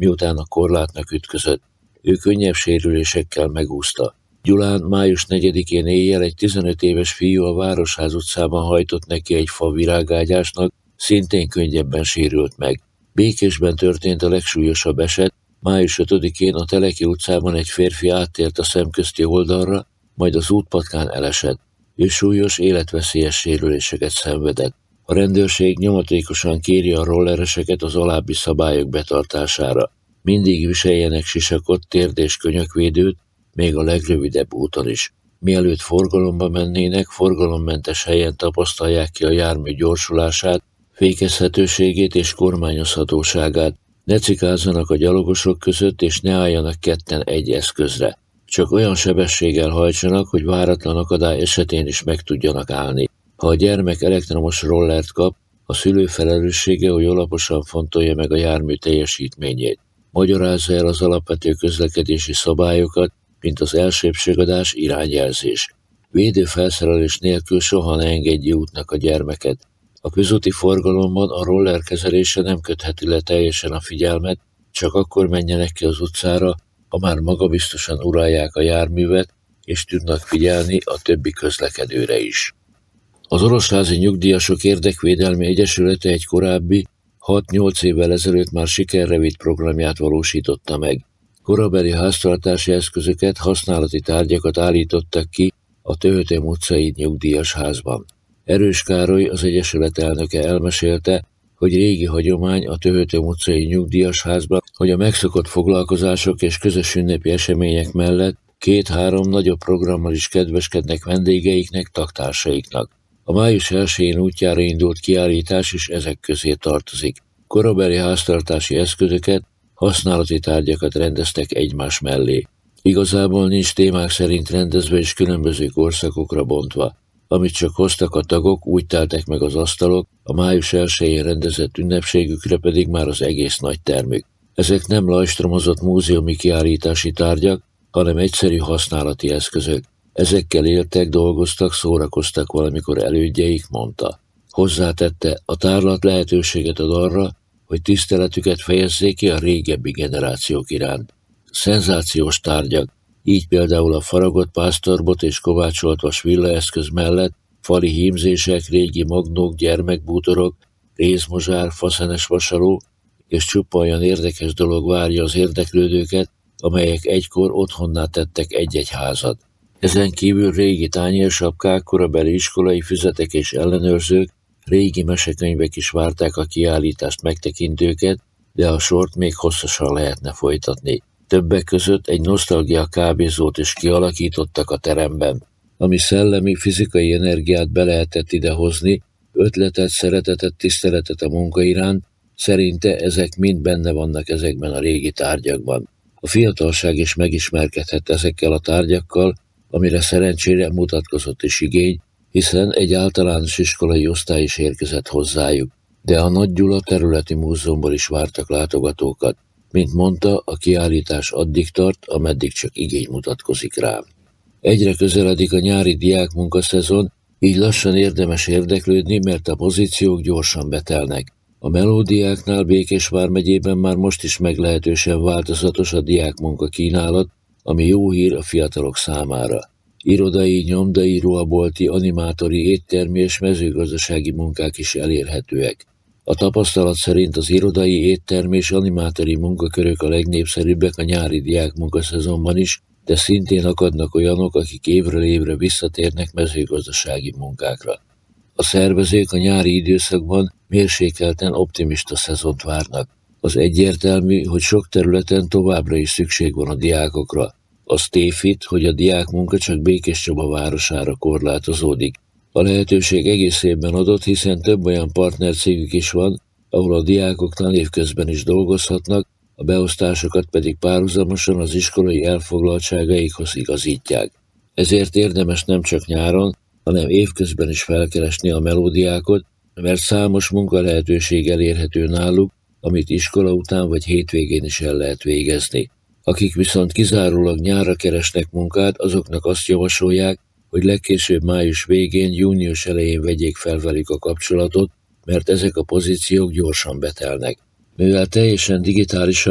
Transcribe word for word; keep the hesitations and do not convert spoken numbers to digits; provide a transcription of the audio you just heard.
miután a korlátnak ütközött. Ő könnyebb sérülésekkel megúszta. Gyulán május negyedikén éjjel egy tizenöt éves fiú a Városház utcában hajtott neki egy fa virágágyásnak, szintén könnyebben sérült meg. Békésben történt a legsúlyosabb eset, május ötödikén a Teleki utcában egy férfi áttért a szemközti oldalra, majd az útpatkán elesett. Ő súlyos, életveszélyes sérüléseket szenvedett. A rendőrség nyomatékosan kéri a rollereseket az alábbi szabályok betartására. Mindig viseljenek sisakot, térd- és könyökvédőt, még a legrövidebb úton is. Mielőtt forgalomba mennének, forgalommentes helyen tapasztalják ki a jármű gyorsulását, fékezhetőségét és kormányozhatóságát. Ne cikázzanak a gyalogosok között, és ne álljanak ketten egy eszközre. Csak olyan sebességgel hajtsanak, hogy váratlan akadály esetén is meg tudjanak állni. Ha a gyermek elektromos rollert kap, a szülő felelőssége, hogy alaposan fontolja meg a jármű teljesítményét. Magyarázza el az alapvető közlekedési szabályokat, mint az elsőbségadás, irányjelzés. Védőfelszerelés nélkül soha ne engedje útnak a gyermeket. A közúti forgalomban a roller kezelése nem kötheti le teljesen a figyelmet, csak akkor menjenek ki az utcára, ha már magabiztosan uralják a járművet, és tudnak figyelni a többi közlekedőre is. Az Orosházi Nyugdíjasok Érdekvédelmi Egyesülete egy korábbi, hat-nyolc évvel ezelőtt már sikerre vitt programját valósította meg. Korabeli háztartási eszközöket, használati tárgyakat állítottak ki a Töhötém utcai nyugdíjas házban. Erős Károly, az egyesület elnöke elmesélte, hogy régi hagyomány a Töhötém utcai nyugdíjas házban, hogy a megszokott foglalkozások és közös ünnepi események mellett két-három nagyobb programmal is kedveskednek vendégeiknek, taktársaiknak. A május elsején útjára indult kiállítás is ezek közé tartozik. Korabeli háztartási eszközöket, használati tárgyakat rendeztek egymás mellé. Igazából nincs témák szerint rendezve és különböző korszakokra bontva. Amit csak hoztak a tagok, úgy teltek meg az asztalok, a május elsején rendezett ünnepségükre pedig már az egész nagy termük. Ezek nem lajstromozott múzeumi kiállítási tárgyak, hanem egyszerű használati eszközök. Ezekkel éltek, dolgoztak, szórakoztak valamikor elődjeik, mondta. Hozzátette, a tárlat lehetőséget ad arra, hogy tiszteletüket fejezzék ki a régebbi generációk iránt. Szenzációs tárgyak, így például a faragott pásztorbot és kovácsolt vas villaeszköz mellett fali hímzések, régi magnók, gyermekbútorok, rézmozsár, faszenes vasaló, és csupa olyan érdekes dolog várja az érdeklődőket, amelyek egykor otthonná tettek egy-egy házat. Ezen kívül régi tányérsapkák, korabeli iskolai füzetek és ellenőrzők, régi mesekönyvek is várták a kiállítást megtekintőket, de a sort még hosszasan lehetne folytatni. Többek között egy nosztalgia kávézót is kialakítottak a teremben, ami szellemi, fizikai energiát be lehetett idehozni, ötletet, szeretetet, tiszteletet a munka iránt, szerinte ezek mind benne vannak ezekben a régi tárgyakban. A fiatalság is megismerkedhet ezekkel a tárgyakkal, amire szerencsére mutatkozott is igény, hiszen egy általános iskolai osztály is érkezett hozzájuk, de a Nagy Gyula területi múzeumból is vártak látogatókat. Mint mondta, a kiállítás addig tart, ameddig csak igény mutatkozik rá. Egyre közeledik a nyári diákmunkaszezon, így lassan érdemes érdeklődni, mert a pozíciók gyorsan betelnek. A Melódiáknál Békés vármegyében már most is meglehetősen változatos a diákmunka kínálat, ami jó hír a fiatalok számára. Irodai, nyomdai, ruhabolti, animátori, éttermi és mezőgazdasági munkák is elérhetőek. A tapasztalat szerint az irodai, éttermi és animátori munkakörök a legnépszerűbbek a nyári diákmunkaszezonban is, de szintén akadnak olyanok, akik évről évre visszatérnek mezőgazdasági munkákra. A szervezők a nyári időszakban mérsékelten optimista szezont várnak. Az egyértelmű, hogy sok területen továbbra is szükség van a diákokra. Az tévhit, hogy a diákmunka csak Békéscsaba városára korlátozódik. A lehetőség egész évben adott, hiszen több olyan partnercégük is van, ahol a diákok tanévközben is dolgozhatnak, a beosztásokat pedig párhuzamosan az iskolai elfoglaltságaikhoz igazítják. Ezért érdemes nem csak nyáron, hanem évközben is felkeresni a Melódiákot, mert számos munkalehetőség elérhető náluk, amit iskola után vagy hétvégén is el lehet végezni. Akik viszont kizárólag nyárra keresnek munkát, azoknak azt javasolják, hogy legkésőbb május végén, június elején vegyék fel velük a kapcsolatot, mert ezek a pozíciók gyorsan betelnek. Mivel teljesen digitálisan